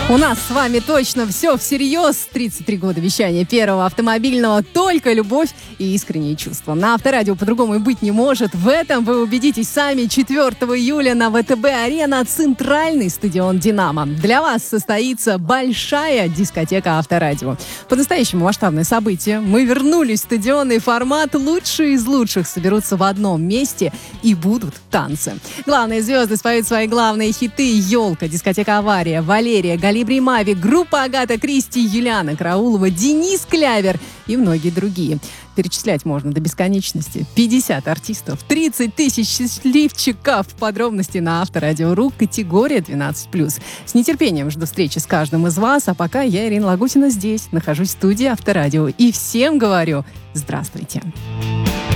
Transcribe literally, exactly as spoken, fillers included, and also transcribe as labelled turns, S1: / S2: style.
S1: У нас с вами точно все всерьез. тридцать три года вещания первого автомобильного. Только любовь и искренние чувства. На Авторадио по-другому и быть не может. В этом вы убедитесь сами. четвёртого июля на ВТБ-арена центральный стадион «Динамо». Для вас состоится большая дискотека Авторадио. По-настоящему масштабное событие. Мы вернулись в стадионный формат. Лучшие из лучших соберутся в одном месте и будут танцы. Главные звезды споют свои главные хиты: «Елка», дискотека «Авария», «Валерия», «Галибри Мави», группа Агата Кристи, Юлиана Караулова, Денис Клявер и многие другие. Перечислять можно до бесконечности. пятьдесят артистов, тридцать тысяч счастливчиков. Подробности на Авторадио.ру, категория двенадцать плюс. С нетерпением жду встречи с каждым из вас. А пока я, Ирина Лагутина, здесь, нахожусь в студии Авторадио. И всем говорю здравствуйте.